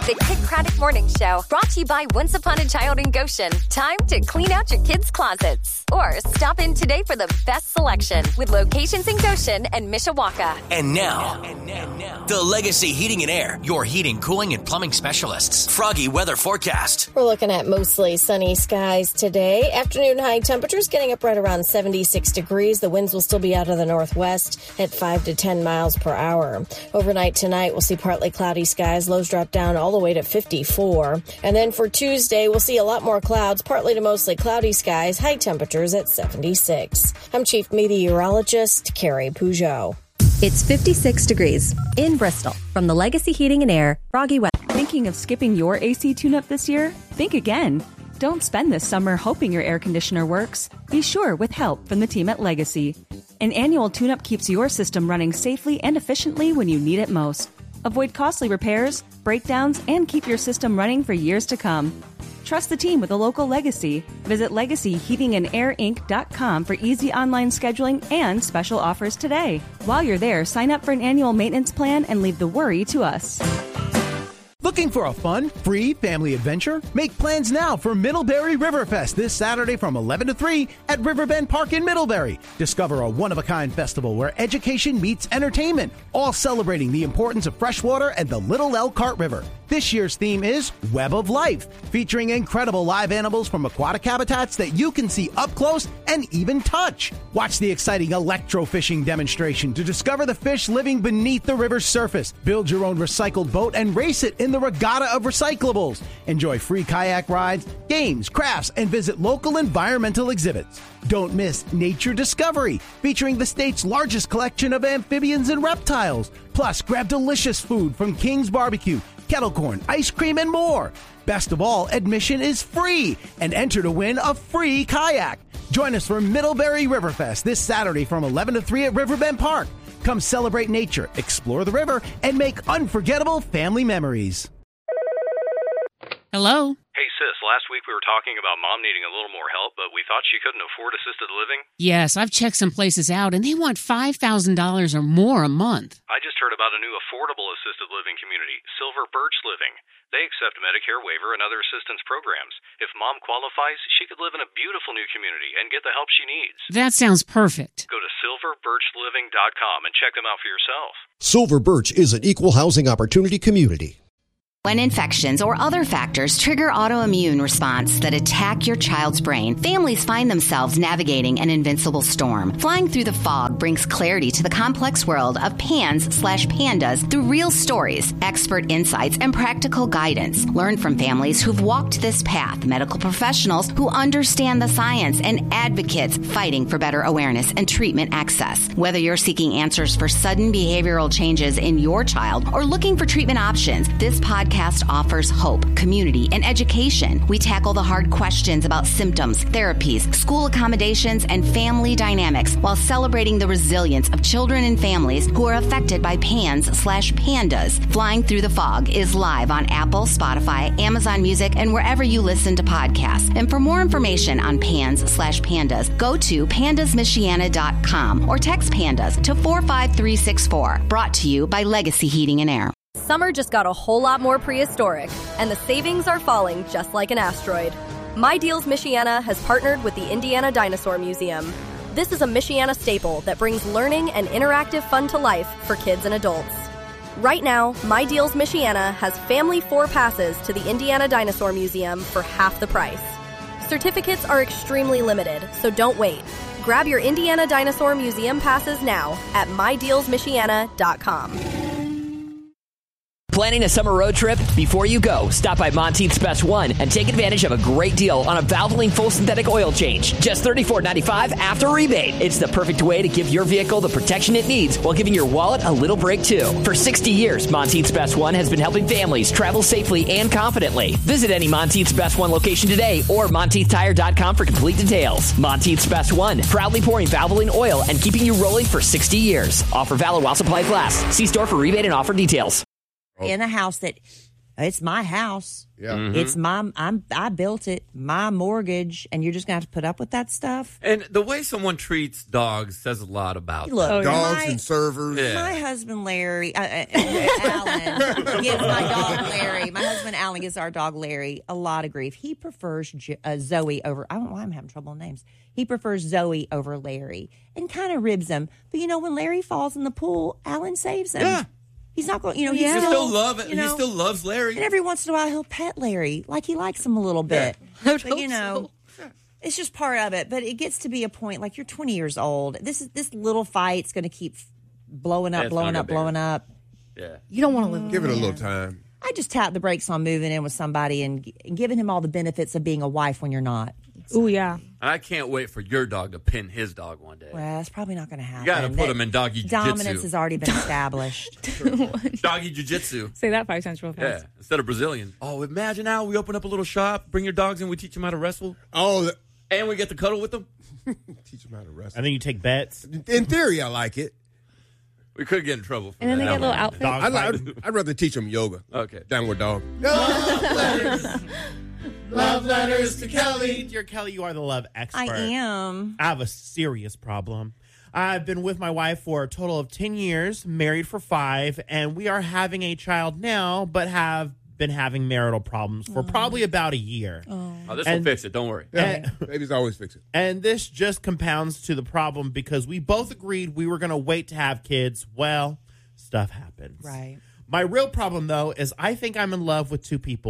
The Kid Craddock Morning Show, brought to you by Once Upon a Child in Goshen. Time to clean out your kids' closets. Or stop in today for the best selection with locations in Goshen and Mishawaka. And now, the Legacy Heating and Air, your heating, cooling, and plumbing specialists. Froggy weather forecast. We're looking at mostly sunny skies today. Afternoon high temperatures getting up right around 76 degrees. The winds will still be out of the northwest at 5 to 10 miles per hour. Overnight tonight, we'll see partly cloudy skies. Lows drop down all the way to 54. And then for Tuesday, we'll see a lot more clouds, partly to mostly cloudy skies. High temperatures at 76. I'm Chief Meteorologist Carrie Peugeot. It's 56 degrees in Bristol. From the Legacy Heating and Air, Froggy weather. Thinking of skipping your AC tune-up this year? Think again. Don't spend this summer hoping your air conditioner works. Be sure with help from the team at Legacy. An annual tune-up keeps your system running safely and efficiently when you need it most. Avoid costly repairs, breakdowns, and keep your system running for years to come. Trust the team with a local Legacy. Visit LegacyHeatingandAirInc.com for easy online scheduling and special offers today. While you're there, sign up for an annual maintenance plan and leave the worry to us. Looking for a fun, free family adventure? Make plans now for Middlebury Riverfest this Saturday from 11 to 3 at Riverbend Park in Middlebury. Discover a one-of-a-kind festival where education meets entertainment, all celebrating the importance of freshwater and the Little Elkhart River. This year's theme is Web of Life, featuring incredible live animals from aquatic habitats that you can see up close and even touch. Watch the exciting electrofishing demonstration to discover the fish living beneath the river's surface. Build your own recycled boat and race it in the regatta of recyclables. Enjoy free kayak rides, games, crafts, and visit local environmental exhibits. Don't miss Nature Discovery, featuring the state's largest collection of amphibians and reptiles. Plus, grab delicious food from King's Barbecue, kettle corn, ice cream, and more. Best of all, admission is free, and enter to win a free kayak. Join us for Middlebury Riverfest this Saturday from 11 to 3 at Riverbend Park. Come celebrate nature, explore the river, and make unforgettable family memories. Hello? Hey, sis, last week we were talking about Mom needing a little more help, but we thought she couldn't afford assisted living. Yes, I've checked some places out, and they want $5,000 or more a month. I just heard about a new affordable assisted living community, Silver Birch Living. They accept Medicare waiver and other assistance programs. If Mom qualifies, she could live in a beautiful new community and get the help she needs. That sounds perfect. Go to silverbirchliving.com and check them out for yourself. Silver Birch is an equal housing opportunity community. When infections or other factors trigger autoimmune response that attack your child's brain, families find themselves navigating an invincible storm. Flying Through the Fog brings clarity to the complex world of PANS/PANDAS through real stories, expert insights, and practical guidance. Learn from families who've walked this path, medical professionals who understand the science, and advocates fighting for better awareness and treatment access. Whether you're seeking answers for sudden behavioral changes in your child or looking for treatment options, this podcast offers hope, community, and education. We tackle the hard questions about symptoms, therapies, school accommodations, and family dynamics while celebrating the resilience of children and families who are affected by PANS/PANDAS. Flying Through the Fog is live on Apple, Spotify, Amazon Music, and wherever you listen to podcasts. And for more information on PANS/PANDAS, go to pandasmichiana.com or text PANDAS to 45364. Brought to you by Legacy Heating and Air. Summer just got a whole lot more prehistoric, and the savings are falling just like an asteroid. My Deals Michiana has partnered with the Indiana Dinosaur Museum. This is a Michiana staple that brings learning and interactive fun to life for kids and adults. Right now, My Deals Michiana has family 4 passes to the Indiana Dinosaur Museum for half the price. Certificates are extremely limited, so don't wait. Grab your Indiana Dinosaur Museum passes now at mydealsmichiana.com. Planning a summer road trip? Before you go, stop by Monteith's Best One and take advantage of a great deal on a Valvoline full synthetic oil change. Just $34.95 after rebate. It's the perfect way to give your vehicle the protection it needs while giving your wallet a little break too. For 60 years, Monteith's Best One has been helping families travel safely and confidently. Visit any Monteith's Best One location today or MonteithTire.com for complete details. Monteith's Best One, proudly pouring Valvoline oil and keeping you rolling for 60 years. Offer valid while supplies last. See store for rebate and offer details. In a house that it's my house. Yeah. Mm-hmm. It's I built it, my mortgage, and you're just going to have to put up with that stuff. And the way someone treats dogs says a lot about dogs and servers. My husband Larry, Alan, gives my dog Larry. My husband Alan gives our dog Larry a lot of grief. He prefers Zoe over. I don't know why I'm having trouble with names. He prefers Zoe over Larry and kind of ribs him. But when Larry falls in the pool, Alan saves him. Yeah. He's not going. He still loves Larry. And every once in a while, he'll pet Larry like he likes him a little bit. Yeah. But it's just part of it. But it gets to be a point like you're 20 years old. This little fight's going to keep blowing up. Yeah. You don't want to live. Give it a little time. I just tap the brakes on moving in with somebody and giving him all the benefits of being a wife when you're not. Oh, yeah. I can't wait for your dog to pin his dog one day. Well, that's probably not going to happen. You got to put him in doggy jiu-jitsu. Dominance has already been established. Doggy jiu-jitsu. Say that 5 times real fast. Yeah, instead of Brazilian. Oh, imagine now we open up a little shop, bring your dogs in, we teach them how to wrestle. Oh, and we get to cuddle with them. Teach them how to wrestle. And then you take bets. In theory, I like it. We could get in trouble for and then that. they get a little outfit. I'd rather teach them yoga. Okay. Downward dog. Love letters to Kelly. Dear Kelly, you are the love expert. I am. I have a serious problem. I've been with my wife for a total of 10 years, married for 5, and we are having a child now, but have been having marital problems for probably about a year. Oh, this will fix it. Don't worry. Yeah, babies always fix it. And this just compounds to the problem because we both agreed we were going to wait to have kids. Well, stuff happens. Right. My real problem, though, is I think I'm in love with 2 people.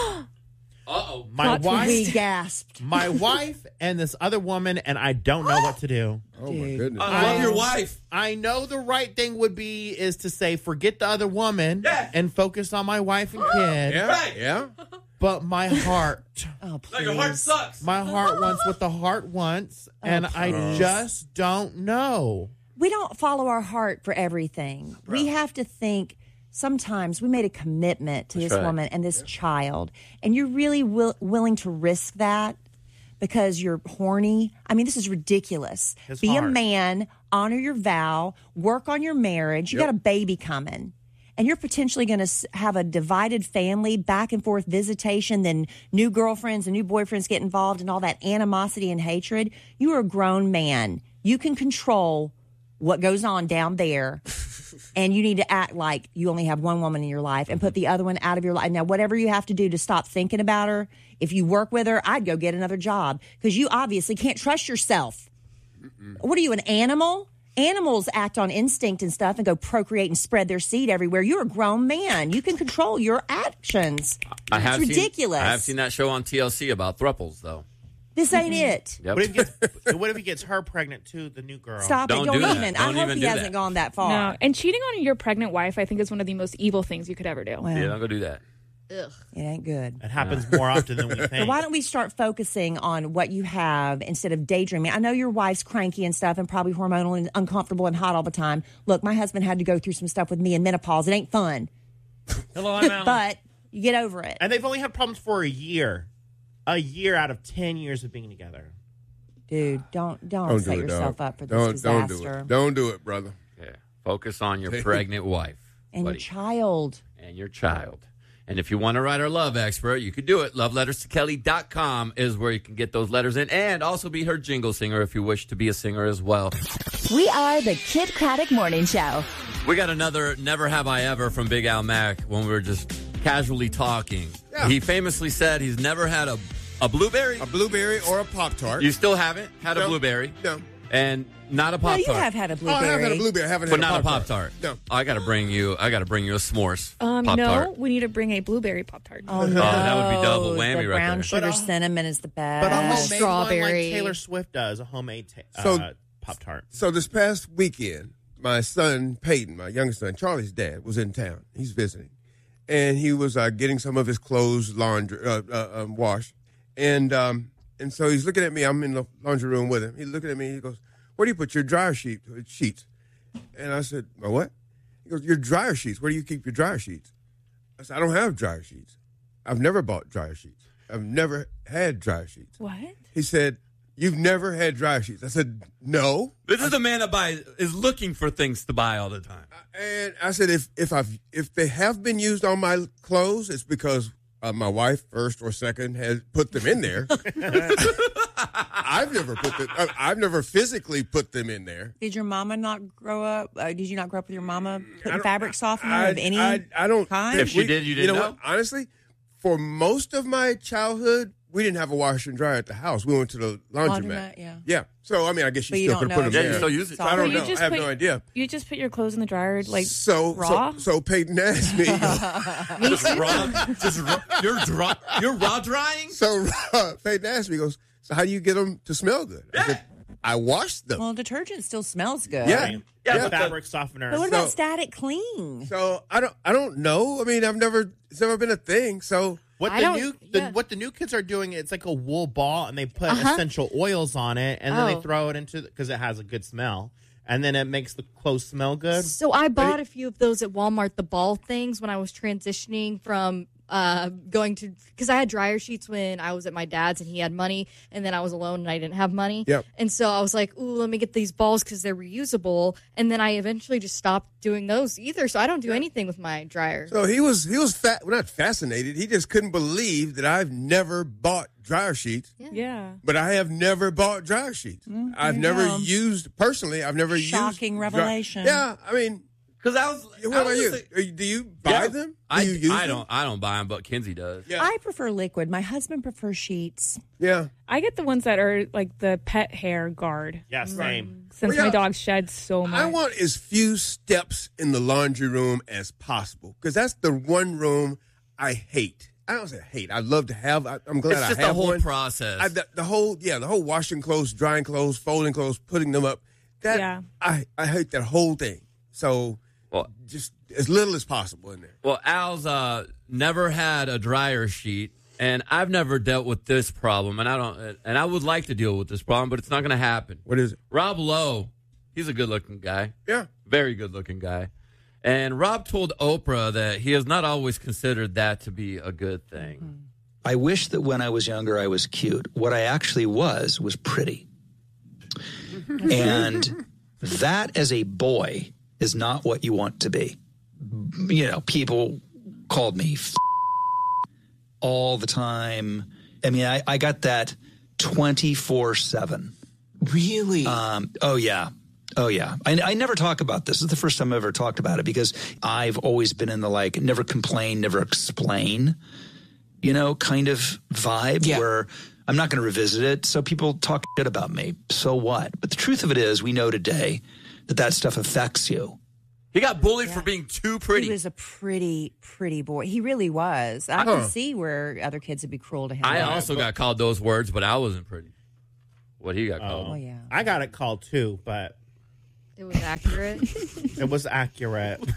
Uh-oh. We gasped. My wife and this other woman, and I don't know what to do. Oh, my goodness. I love your wife. I know the right thing would be is to say, forget the other woman and focus on my wife and kid. Yeah. Right. Yeah. But my heart, Oh, please. No, your heart sucks. my heart wants what the heart wants, and I just don't know. We don't follow our heart for everything. We have to think. Sometimes we made a commitment to this woman and this child, and you're really willing to risk that because you're horny. I mean, this is ridiculous. Be a man, honor your vow, work on your marriage. You got a baby coming, and you're potentially going to have a divided family, back and forth visitation, then new girlfriends and new boyfriends get involved, and all that animosity and hatred. You are a grown man. You can control what goes on down there. And you need to act like you only have one woman in your life and put the other one out of your life. Now, whatever you have to do to stop thinking about her, if you work with her, I'd go get another job because you obviously can't trust yourself. What are you, an animal? Animals act on instinct and stuff and go procreate and spread their seed everywhere. You're a grown man. You can control your actions. It's ridiculous. I have seen that show on TLC about thruples, though. This ain't it. Yep. What if he gets her pregnant too, the new girl? Stop it. Don't even. I hope he hasn't gone that far. No. And cheating on your pregnant wife, I think, is one of the most evil things you could ever do. Well, yeah, don't go do that. Ugh. It ain't good. It happens more often than we think. So why don't we start focusing on what you have instead of daydreaming? I know your wife's cranky and stuff and probably hormonal and uncomfortable and hot all the time. Look, my husband had to go through some stuff with me in menopause. It ain't fun. Hello, I'm Alan. But you get over it. And they've only had problems for a year. A year out of 10 years of being together. Dude, don't set yourself up for this disaster. Don't do it, brother. Yeah. Focus on your pregnant wife. And buddy. your child. And your child. And if you want to write our love expert, you could do it. LoveLettersToKelly.com is where you can get those letters in and also be her jingle singer if you wish to be a singer as well. We are the Kid Craddock Morning Show. We got another Never Have I Ever from Big Al Mack when we were just casually talking. Yeah. He famously said he's never had a blueberry. A blueberry or a Pop-Tart. You still haven't had a blueberry? No. And not a Pop-Tart. No, you have had a blueberry. Oh, I have had a blueberry. I haven't had but a not Pop-Tart. a Pop-Tart. No. I got to bring you a s'mores No, Pop-Tart. we need to bring a blueberry Pop-Tart. Oh, no. That would be double whammy the right there. brown sugar cinnamon is the best. But a homemade strawberry. one like Taylor Swift does, a homemade Pop-Tart. So this past weekend, my son, Peyton, my youngest son, Charlie's dad, was in town. He's visiting. And he was getting some of his clothes washed. And so he's looking at me. I'm in the laundry room with him. He's looking at me. He goes, "Where do you put your dryer sheets?" And I said, "My what?" He goes, "Your dryer sheets. Where do you keep your dryer sheets?" I said, "I don't have dryer sheets. I've never bought dryer sheets. I've never had dryer sheets." What? He said, "You've never had dryer sheets." I said, "No." This is a man that is looking for things to buy all the time. And I said, if they have been used on my clothes, it's because my wife, first or second, has put them in there. I've never physically put them in there. Did your mama not grow up? Did you not grow up with your mama putting fabric softener of any I don't. kind? If she did, you didn't know? What? Honestly, for most of my childhood, we didn't have a washer and dryer at the house. We went to the laundromat. Yeah. So, I mean, I guess you still could put them there. you still use it. I don't know. I have no idea. You just put your clothes in the dryer, like, raw? So Peyton asked me. You're raw drying? So Peyton asked me, he goes, so how do you get them to smell good? I said, I washed them. Well, detergent still smells good. Yeah. Fabric softener. But what about static clean? So I don't know. I mean, it's never been a thing. So what the new kids are doing, it's like a wool ball, and they put essential oils on it, and then they throw it into because it has a good smell, and then it makes the clothes smell good. So I bought a few of those at Walmart, the ball things, when I was transitioning from going to, because I had dryer sheets when I was at my dad's and he had money, and then I was alone and I didn't have money. Yep. And so I was like, ooh, let me get these balls because they're reusable. And then I eventually just stopped doing those either. So I don't do anything with my dryer. So he was not fascinated. He just couldn't believe that I've never bought dryer sheets. Yeah. But I have never bought dryer sheets. I've never used Shocking revelation. Yeah, I mean, because what about you? Do you buy them? Do you use them? I don't buy them, but Kinsey does. Yeah. I prefer liquid. My husband prefers sheets. Yeah. I get the ones that are like the pet hair guard. Yeah, same. Since my dog sheds so much. I want as few steps in the laundry room as possible because that's the one room I hate. I don't say hate. I love to have. I'm glad I have one. It's just the whole process. The whole washing clothes, drying clothes, folding clothes, putting them up. I hate that whole thing. So just as little as possible in there. Well, Al's never had a dryer sheet, and I've never dealt with this problem, and I would like to deal with this problem, but it's not going to happen. What is it? Rob Lowe, he's a good-looking guy. Yeah. Very good-looking guy. And Rob told Oprah that he has not always considered that to be a good thing. I wish that when I was younger, I was cute. What I actually was pretty. And that, as a boy, is not what you want to be. You know, people called me all the time. I mean, I got that 24/7. Really? Oh, yeah. I never talk about this. This is the first time I've ever talked about it because I've always been in the never complain, never explain, kind of vibe where I'm not going to revisit it. So people talk shit about me. So what? But the truth of it is we know today that stuff affects you. He got bullied for being too pretty. He was a pretty, pretty boy. He really was. I can see where other kids would be cruel to him. I also got called those words, but I wasn't pretty. What he got called. Oh, yeah. I got it called too, but it was accurate. It was accurate. It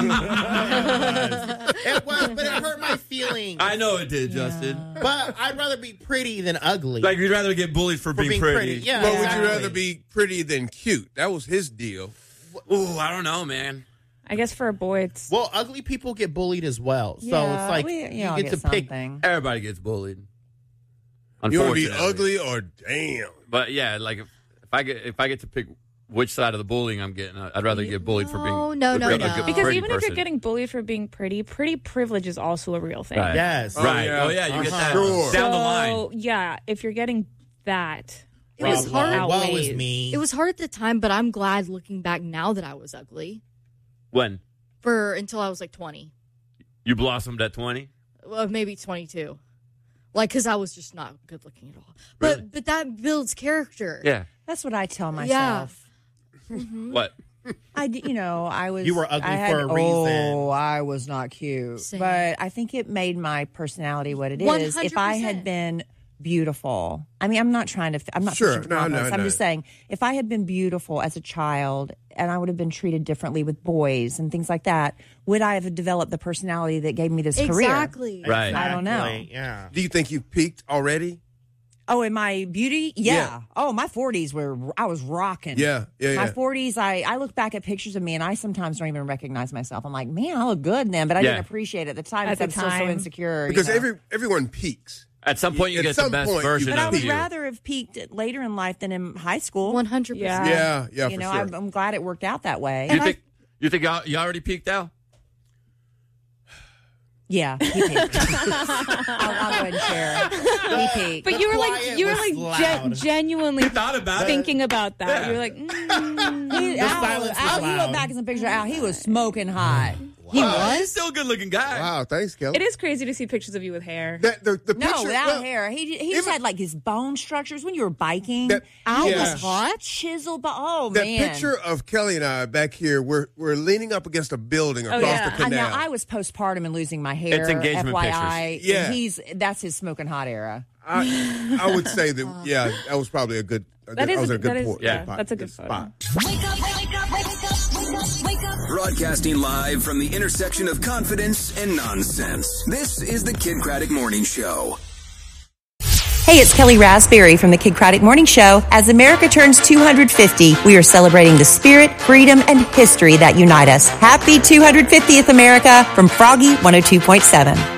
was, but it hurt my feelings. I know it did, Justin. But I'd rather be pretty than ugly. Like, you'd rather get bullied for being pretty. Yeah. But would you rather be pretty than cute? That was his deal. Ooh, I don't know, man. I guess for a boy, it's... Well, ugly people get bullied as well. So it's like you get to pick. Everybody gets bullied. You want to be ugly or damn? But yeah, like if I get to pick which side of the bullying I'm getting, I'd rather get bullied for being no. Because even if you're getting bullied for being pretty privilege is also a real thing. Right. Yes. Right. Oh, yeah. You get that down the line. So, yeah, if you're getting that... It was hard. Was me. It was hard at the time, but I'm glad looking back now that I was ugly. When? Until I was like 20. You blossomed at 20? Well, maybe 22. Because I was just not good looking at all. But that builds character. Yeah. That's what I tell myself. Yeah. Mm-hmm. What? I was. You were ugly for a reason. Oh, I was not cute. Same. But I think it made my personality what it is. 100%. If I had been beautiful, I mean, I'm not pushing for compliments. I'm just saying, if I had been beautiful as a child and I would have been treated differently with boys and things like that, would I have developed the personality that gave me this career? Exactly. Right. I don't know. Yeah. Do you think you've peaked already? Oh, in my beauty? Yeah. Oh, my 40s I was rocking. Yeah. My 40s, I look back at pictures of me and I sometimes don't even recognize myself. I'm like, man, I look good then, but I didn't appreciate it at the time because I'm still so insecure. Because everyone peaks. At some point, you get the best version of you. But I would rather have peaked later in life than in high school. 100%. Yeah, for sure. I'm glad it worked out that way. You think you already peaked out? Yeah, he peaked. I'll go ahead and share. He peaked. But you were like genuinely thinking about that. You were like, Al, you look back at some pictures of Al, he was smoking hot. He was? He's still a good-looking guy. Wow, thanks, Kelly. It is crazy to see pictures of you with hair. The No, picture, without hair. He just had like his bone structures when you were biking. I was hot. Chiseled, but that man. picture of Kelly and I back here, we're leaning up against a building across the canal. Now, I was postpartum and losing my hair. It's engagement FYI. pictures. Yeah. That's his smoking hot era. I would say that, that was probably a good That's a good spot. Broadcasting live from the intersection of confidence and nonsense. This is the Kid Craddock Morning Show. Hey, it's Kelly Raspberry from the Kid Craddock Morning Show. As America turns 250, we are celebrating the spirit, freedom, and history that unite us. Happy 250th, America, from Froggy 102.7.